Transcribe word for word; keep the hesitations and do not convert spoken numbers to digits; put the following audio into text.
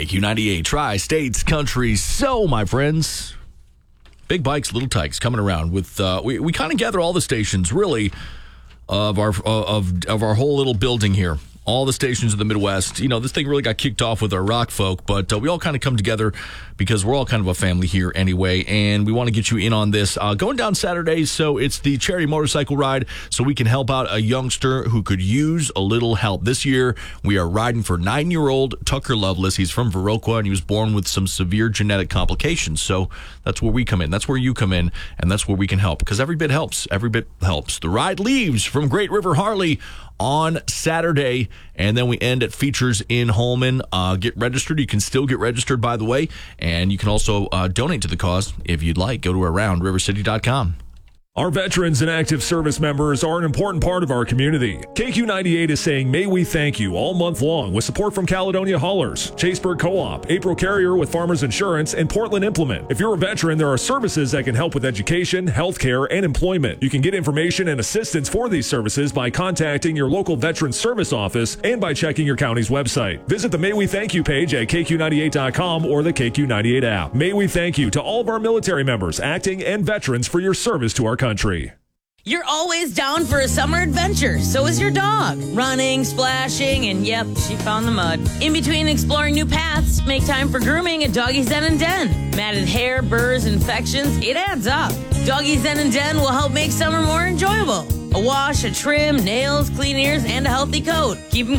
Q ninety-eight, Tri-States Country. So, my friends, big bikes, little tykes coming around with, uh, we, we kind of gather all the stations, really, of our, of, of our whole little building here. All the stations of the Midwest. You know, this thing really got kicked off with our rock folk, but uh, we all kind of come together because we're all kind of a family here anyway, and we want to get you in on this. Uh, going down Saturday, so it's the charity motorcycle ride, so we can help out a youngster who could use a little help. This year, we are riding for nine-year-old Tucker Lovelace. He's from Viroqua, and he was born with some severe genetic complications, so that's where we come in. That's where you come in, and that's where we can help, because every bit helps. Every bit helps. The ride leaves from Great River Harley on Saturday, and then we end at Features in Holman. Uh, get registered. You can still get registered, by the way, and you can also uh, donate to the cause if you'd like. Go to around river city dot com. Our veterans and active service members are an important part of our community. K Q ninety-eight is saying, may we thank you all month long with support from Caledonia Haulers, Chaseburg Co-op, April Carrier with Farmers Insurance, and Portland Implement. If you're a veteran, there are services that can help with education, healthcare, and employment. You can get information and assistance for these services by contacting your local Veterans Service Office and by checking your county's website. Visit the May We Thank You page at K Q ninety-eight dot com or the K Q ninety-eight app. May we thank you to all of our military members, acting, and veterans for your service to our country. You're always down for a summer adventure. So is your dog. Running, splashing, and yep, she found the mud. In between exploring new paths, make time for grooming at Doggy's Den and Den. Matted hair, burrs, infections, it adds up. Doggy's Den and Den will help make summer more enjoyable. A wash, a trim, nails, clean ears, and a healthy coat. Keep them